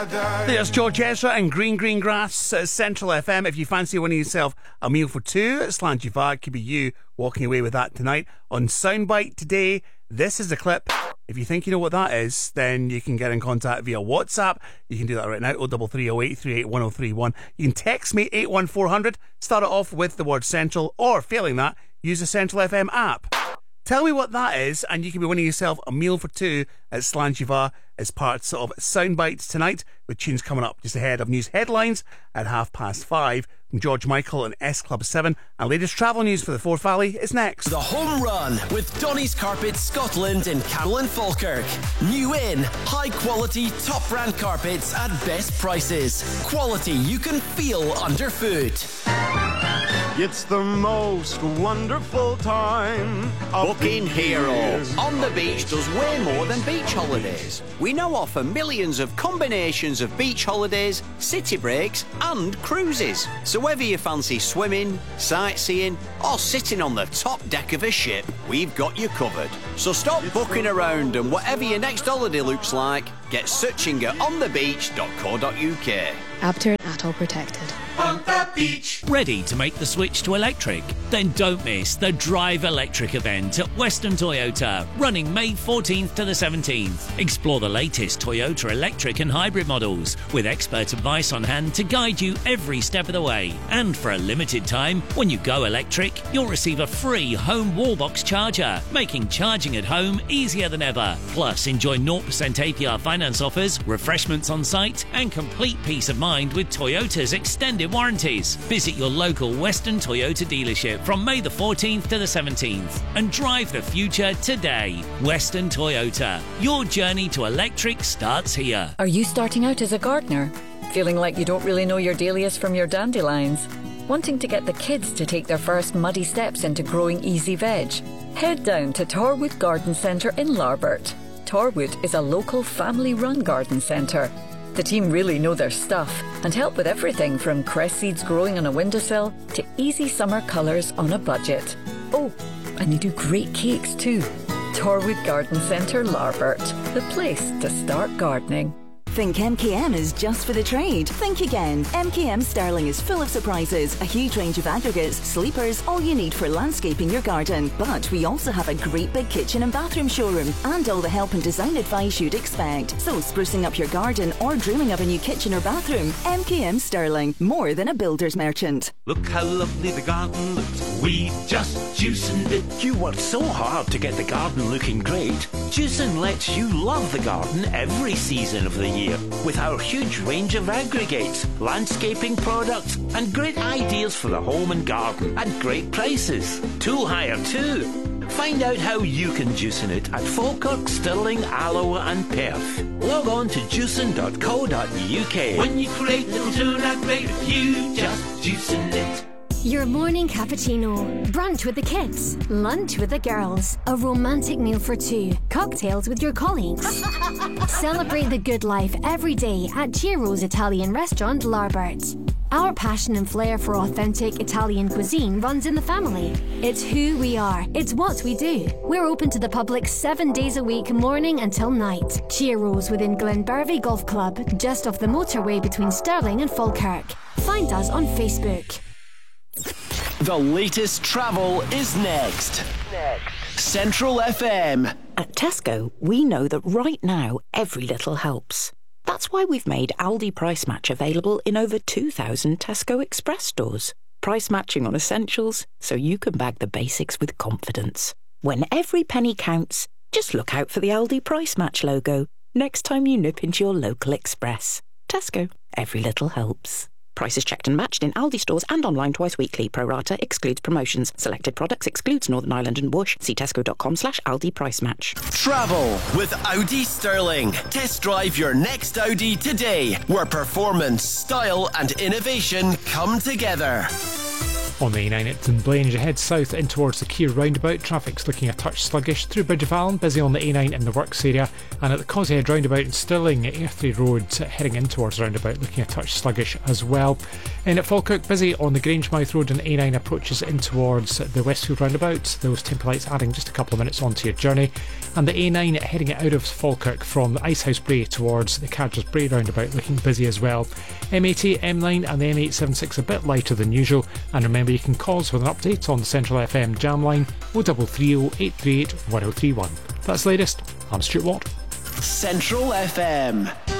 There's George Ezra and Green Grass at Central FM. If you fancy winning yourself a meal for two at Slanchivar, it could be you walking away with that tonight on Soundbite today. This is the clip. If you think you know what that is, then you can get in contact via WhatsApp. You can do that right now, 03308 381031. You can text me 81400, start it off with the word Central, or failing that, use the Central FM app. Tell me what that is, and you can be winning yourself a meal for two at Slanchivar as part of Soundbites tonight, with tunes coming up just ahead of news headlines at 5:30 from George Michael and S Club 7. And latest travel news for the Forth Valley is next. The Home Run with Donny's Carpets Scotland in Carroll and Falkirk. New in, high quality, top brand carpets at best prices. Quality you can feel underfoot. It's the most wonderful time. Booking Hero on the beach does way more than beach holidays. We now offer millions of combinations of beach holidays, city breaks and cruises. So whether you fancy swimming, sightseeing or sitting on the top deck of a ship, we've got you covered. So stop booking around, and whatever your next holiday looks like, get searching at onthebeach.co.uk. Abter Atoll Protected. On the beach. Ready to make the switch to electric? Then don't miss the Drive Electric event at Western Toyota, running May 14th to the 17th. Explore the latest Toyota electric and hybrid models, with expert advice on hand to guide you every step of the way. And for a limited time, when you go electric, you'll receive a free home wallbox charger, making charging at home easier than ever. Plus, enjoy 0% APR finance offers, refreshments on site, and complete peace of mind with Toyota's extended warranties. Visit your local Western Toyota dealership from May the 14th to the 17th and drive the future today. Western Toyota. Your journey to electric starts here. Are you starting out as a gardener? Feeling like you don't really know your dahlias from your dandelions? Wanting to get the kids to take their first muddy steps into growing easy veg? Head down to Torwood Garden Centre in Larbert. Torwood is a local family-run garden centre. The team really know their stuff and help with everything from cress seeds growing on a windowsill to easy summer colours on a budget. Oh, and they do great cakes too. Torwood Garden Centre, Larbert, the place to start gardening. Think MKM is just for the trade? Think again. MKM Sterling is full of surprises, a huge range of aggregates, sleepers, all you need for landscaping your garden. But we also have a great big kitchen and bathroom showroom and all the help and design advice you'd expect. So sprucing up your garden or dreaming of a new kitchen or bathroom, MKM Sterling, more than a builder's merchant. Look how lovely the garden looks. We just juicing it. You worked so hard to get the garden looking great. Juicing lets you love the garden every season of the year with our huge range of aggregates, landscaping products and great ideas for the home and garden at great prices. Tool hire too. Find out how you can juicing it at Falkirk, Stirling, Alloa and Perth. Log on to juicing.co.uk. When you create little tuna great, you just juicing it. Your morning cappuccino, brunch with the kids, lunch with the girls, a romantic meal for two, cocktails with your colleagues. Celebrate the good life every day at Ciro's Italian Restaurant, Larbert. Our passion and flair for authentic Italian cuisine runs in the family. It's who we are. It's what we do. We're open to the public 7 days a week, morning until night. Ciro's within Glenbervie Golf Club, just off the motorway between Stirling and Falkirk. Find us on Facebook. The latest travel is next. Central FM. At Tesco, we know that right now, every little helps. That's why we've made Aldi Price Match available in over 2,000 Tesco Express stores. Price matching on essentials, so you can bag the basics with confidence. When every penny counts, just look out for the Aldi Price Match logo next time you nip into your local Express. Tesco, every little helps. Prices checked and matched in Aldi stores and online twice weekly. Pro rata excludes promotions. Selected products excludes Northern Ireland and Bush. See tesco.com/Aldi Price Match. Travel with Audi Stirling. Test drive your next Audi today, where performance, style and innovation come together. On the A9 at Dunblane, as you head south in towards the Keir roundabout, traffic's looking a touch sluggish through Bridge of Allen, busy on the A9 in the works area, and at the Causeyhead roundabout in Stirling, Airtree Road heading in towards roundabout, looking a touch sluggish as well. In at Falkirk, busy on the Grangemouth Road and A9 approaches in towards the Westfield roundabout, those temporary lights adding just a couple of minutes onto your journey, and the A9 heading out of Falkirk from Icehouse Brae towards the Cadgers Brae roundabout, looking busy as well. M80, M9 and the M876 a bit lighter than usual, and remember you can call us with an update on the Central FM jam line 0330 838 1031. That's the latest. I'm Stuart Watt. Central FM.